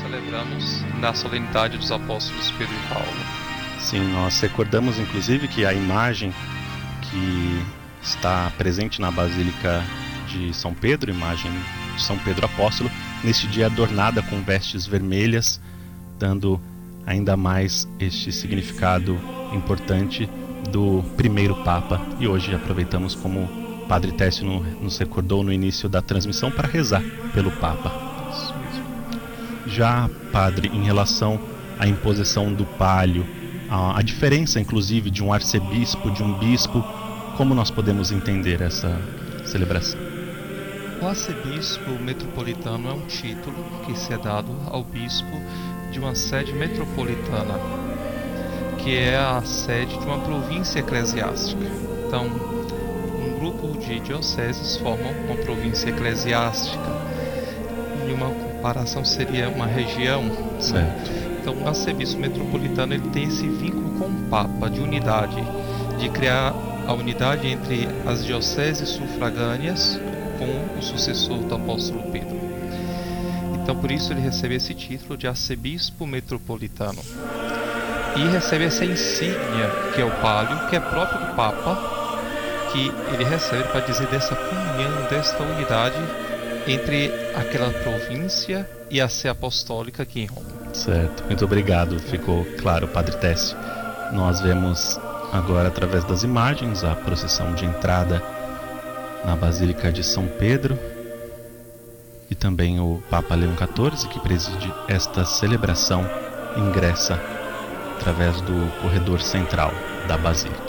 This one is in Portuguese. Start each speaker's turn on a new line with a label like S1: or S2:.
S1: celebramos na solenidade dos apóstolos Pedro e Paulo.
S2: Sim, nós recordamos inclusive que a imagem que está presente na Basílica de São Pedro, imagem de São Pedro Apóstolo, neste dia adornada com vestes vermelhas, dando ainda mais este significado importante do primeiro Papa. E hoje aproveitamos, como o Padre Técio nos recordou no início da transmissão, para rezar pelo Papa.
S1: Isso mesmo.
S2: Já, Padre, em relação à imposição do palio, a diferença inclusive de um arcebispo, de um bispo, como nós podemos entender essa celebração?
S1: O arcebispo metropolitano é um título que se é dado ao bispo de uma sede metropolitana, que é a sede de uma província eclesiástica. Então, um grupo de dioceses formam uma província eclesiástica, e uma comparação seria uma região.
S2: Certo.
S1: Então, o arcebispo metropolitano ele tem esse vínculo com o Papa, de unidade, de criar a unidade entre as dioceses sufragâneas com o sucessor do apóstolo Pedro. Então, por isso ele recebe esse título de arcebispo metropolitano. E recebe essa insígnia, que é o palio, que é próprio do Papa, que ele recebe para dizer dessa comunhão, desta unidade entre aquela província e a sé apostólica aqui em Roma.
S2: Certo, muito obrigado, ficou claro, Padre Técio. Nós vemos agora, através das imagens, a procissão de entrada na Basílica de São Pedro, e também o Papa Leão XIV, que preside esta celebração, ingressa através do corredor central da Basílica.